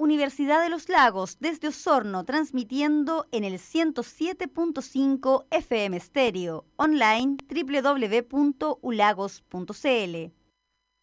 Universidad de los Lagos, desde Osorno, transmitiendo en el 107.5 FM Stereo, online www.ulagos.cl.